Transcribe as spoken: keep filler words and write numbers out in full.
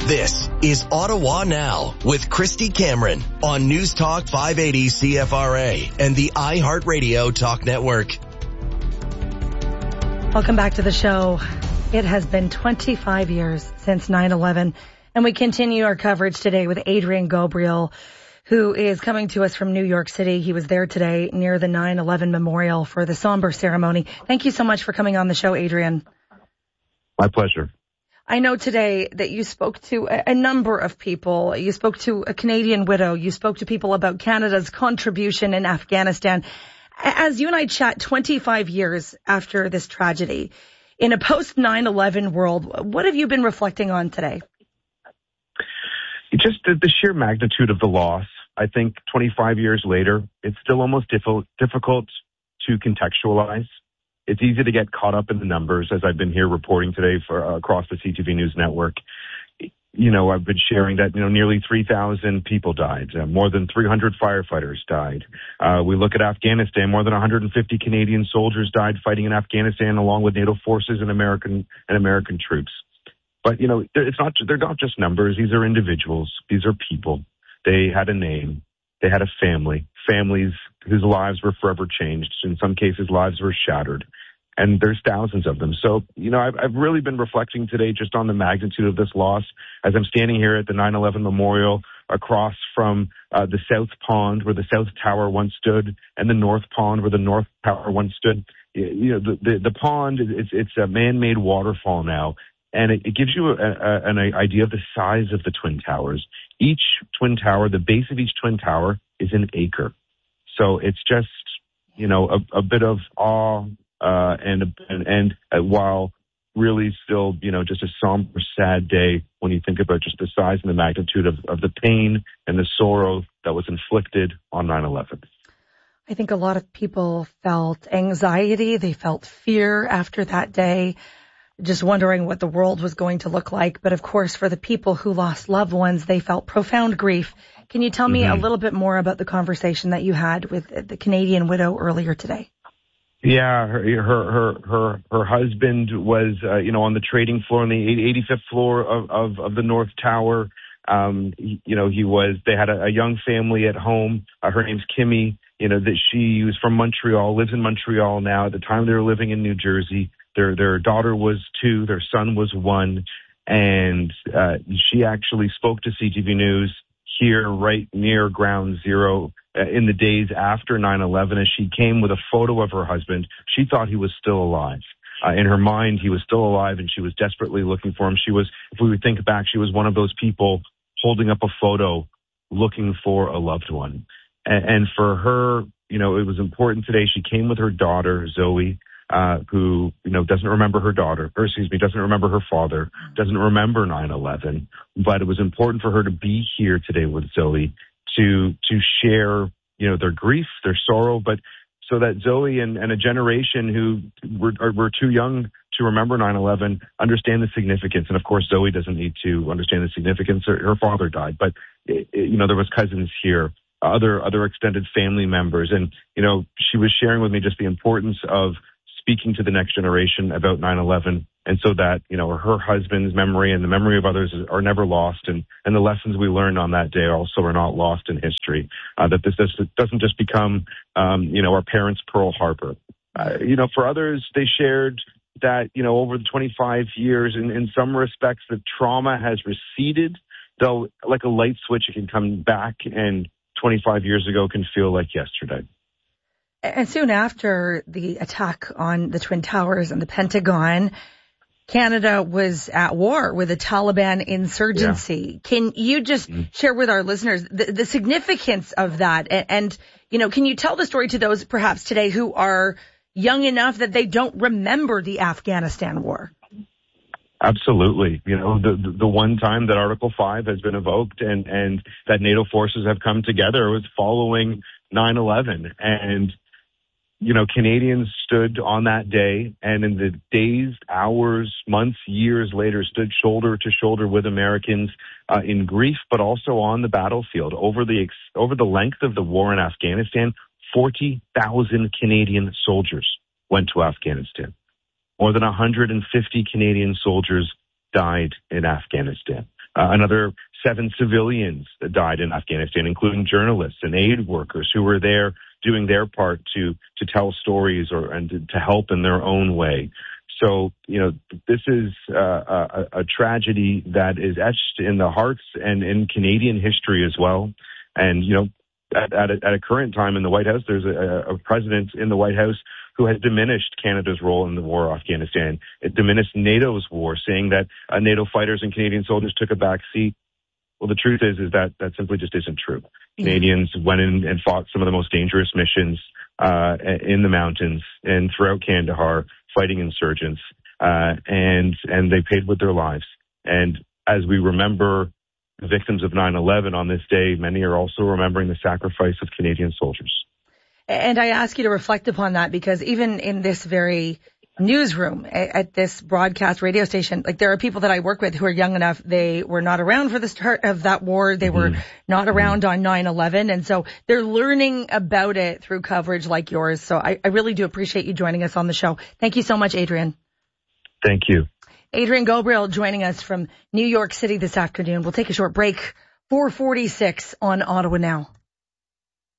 This is Ottawa Now with Christy Cameron on News Talk five eighty C F R A and the iHeartRadio Talk Network. Welcome back to the show. It has been twenty-five years since nine eleven, and we continue our coverage today with Adrian Gabriel, who is coming to us from New York City. He was there today near the nine eleven memorial for the somber ceremony. Thank you so much for coming on the show, Adrian. My pleasure. I know today that you spoke to a number of people. You spoke to a Canadian widow. You spoke to people about Canada's contribution in Afghanistan. As you and I chat twenty-five years after this tragedy, in a post nine eleven world, what have you been reflecting on today? Just the, the sheer magnitude of the loss. I think twenty-five years later, it's still almost diffi- difficult to contextualize. It's easy to get caught up in the numbers, as I've been here reporting today for uh, across the C T V News network. You know, I've been sharing that, you know, nearly three thousand people died. Uh, more than three hundred firefighters died. Uh, we look at Afghanistan, more than one hundred fifty Canadian soldiers died fighting in Afghanistan along with NATO forces and American and American troops. But, you know, it's not, they're not just numbers. These are individuals. These are people. They had a name. They had a family, families whose lives were forever changed. In some cases, lives were shattered. And there's thousands of them. So, you know, I've, I've really been reflecting today just on the magnitude of this loss as I'm standing here at the nine eleven memorial across from uh, the South Pond where the South Tower once stood and the North Pond where the North Tower once stood. You know, the, the, the pond, it's, it's a man-made waterfall now. And it, it gives you a, a, an idea of the size of the Twin Towers. Each Twin Tower, the base of each Twin Tower is an acre. So it's just, you know, a, a bit of awe uh, and, and, and uh, while really still, you know, just a somber, sad day when you think about just the size and the magnitude of, of the pain and the sorrow that was inflicted on nine eleven. I think a lot of people felt anxiety. They felt fear after that day, just wondering what the world was going to look like. But of course, for the people who lost loved ones, they felt profound grief. Can you tell me mm-hmm. a little bit more about the conversation that you had with the Canadian widow earlier today? Yeah, her her her her, her husband was, uh, you know, on the trading floor on the eighty-fifth floor of, of, of the North Tower. Um, he, you know, he was, they had a, a young family at home. Uh, her name's Kimmy, you know, that she was from Montreal, lives in Montreal now. At the time they were living in New Jersey. Their their daughter was two, their son was one, and uh, she actually spoke to C T V News here right near Ground Zero uh, in the days after nine eleven. As she came with a photo of her husband, she thought he was still alive. Uh, in her mind, he was still alive, and she was desperately looking for him. She was, if we would think back, she was one of those people holding up a photo looking for a loved one. And, and for her, you know, it was important today. She came with her daughter, Zoe, Uh, who, you know, doesn't remember her daughter, or excuse me, doesn't remember her father, doesn't remember nine eleven. But it was important for her to be here today with Zoe to to share, you know, their grief, their sorrow, but so that Zoe and, and a generation who were, are, were too young to remember nine eleven understand the significance. And of course, Zoe doesn't need to understand the significance. Her, her father died, but, it, it, you know, there was cousins here, other other extended family members. And, you know, she was sharing with me just the importance of speaking to the next generation about nine eleven, and so that, you know, her husband's memory and the memory of others are never lost, and, and the lessons we learned on that day also are not lost in history, uh, that this doesn't just become, um, you know, our parents' Pearl Harbor. Uh, you know, for others, they shared that, you know, over the twenty-five years, in, in some respects, the trauma has receded, though like a light switch, it can come back, and twenty-five years ago can feel like yesterday. And soon after the attack on the Twin Towers and the Pentagon, Canada was at war with the Taliban insurgency. Yeah. Can you just mm-hmm. share with our listeners the, the significance of that? And, and, you know, can you tell the story to those perhaps today who are young enough that they don't remember the Afghanistan war? Absolutely. You know, the the one time that Article five has been evoked and, and that NATO forces have come together was following nine eleven. And you know, Canadians stood on that day and in the days, hours, months, years later stood shoulder to shoulder with Americans uh, in grief, but also on the battlefield. Over the ex- over the length of the war in Afghanistan, forty thousand Canadian soldiers went to Afghanistan. More than one hundred fifty Canadian soldiers died in Afghanistan. Uh, another seven civilians died in Afghanistan, including journalists and aid workers who were there doing their part to to tell stories or and to, to help in their own way. So, you know, this is uh, a, a tragedy that is etched in the hearts and in Canadian history as well. And, you know, at, at, a, at a current time in the White House, there's a, a president in the White House who has diminished Canada's role in the war in Afghanistan. It diminished NATO's war, saying that uh, NATO fighters and Canadian soldiers took a back seat. Well, the truth is, is that that simply just isn't true. Mm-hmm. Canadians went in and fought some of the most dangerous missions uh, in the mountains and throughout Kandahar, fighting insurgents, uh, and and they paid with their lives. And as we remember the victims of nine eleven on this day, many are also remembering the sacrifice of Canadian soldiers. And I ask you to reflect upon that, because even in this very newsroom at this broadcast radio station, like, there are people that I work with who are young enough, they were not around for the start of that war. They were mm-hmm. not around mm-hmm. on nine eleven. And so they're learning about it through coverage like yours. So I, I really do appreciate you joining us on the show. Thank you so much, Adrian. Thank you. Adrian Gobriel joining us from New York City this afternoon. We'll take a short break. four forty-six on Ottawa Now.